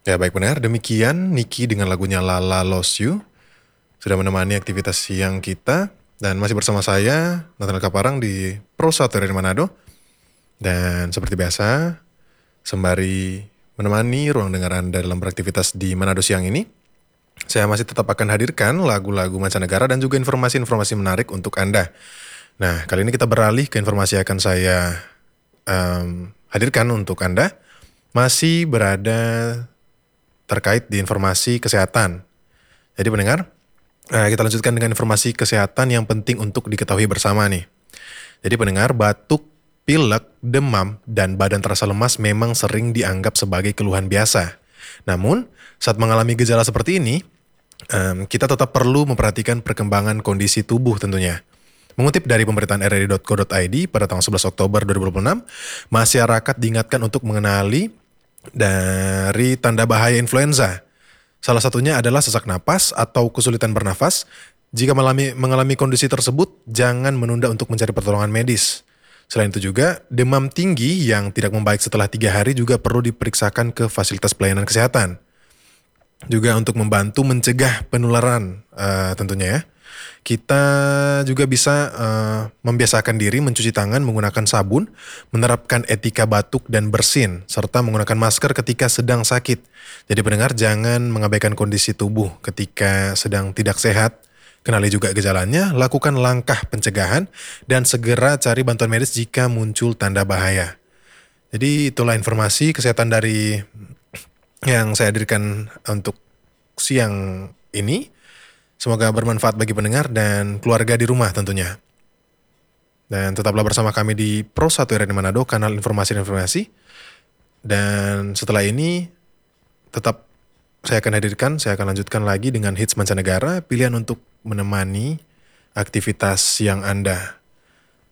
Ya baik benar, demikian Niki dengan lagunya Lala Lost You sudah menemani aktivitas siang kita dan masih bersama saya Nathaniel Kaparang di Pro 1 dari Manado. Dan seperti biasa, sembari menemani ruang dengar Anda dalam beraktivitas di Manado siang ini, saya masih tetap akan hadirkan lagu-lagu mancanegara dan juga informasi-informasi menarik untuk Anda. Nah, kali ini kita beralih ke informasi yang akan saya hadirkan untuk Anda. Masih berada terkait di informasi kesehatan. Jadi pendengar, kita lanjutkan dengan informasi kesehatan yang penting untuk diketahui bersama nih. Jadi pendengar, batuk, pilek, demam, dan badan terasa lemas memang sering dianggap sebagai keluhan biasa. Namun, saat mengalami gejala seperti ini, kita tetap perlu memperhatikan perkembangan kondisi tubuh tentunya. Mengutip dari pemberitaan rri.co.id pada tanggal 11 Oktober 2026, masyarakat diingatkan untuk mengenali dari tanda bahaya influenza. Salah satunya adalah sesak napas atau kesulitan bernafas. Jika mengalami kondisi tersebut, jangan menunda untuk mencari pertolongan medis. Selain itu juga, demam tinggi yang tidak membaik setelah 3 hari juga perlu diperiksakan ke fasilitas pelayanan kesehatan. Juga untuk membantu mencegah penularan tentunya ya. Kita juga bisa membiasakan diri mencuci tangan menggunakan sabun, menerapkan etika batuk dan bersin, serta menggunakan masker ketika sedang sakit. Jadi pendengar, jangan mengabaikan kondisi tubuh ketika sedang tidak sehat. Kenali juga gejalanya, lakukan langkah pencegahan, dan segera cari bantuan medis jika muncul tanda bahaya. Jadi itulah informasi kesehatan dari yang saya hadirkan untuk siang ini. Semoga bermanfaat bagi pendengar dan keluarga di rumah tentunya. Dan tetaplah bersama kami di Pro 1 RRI Manado, kanal informasi-informasi. Dan setelah ini tetap saya akan lanjutkan lagi dengan hits mancanegara, pilihan untuk menemani aktivitas siang Anda.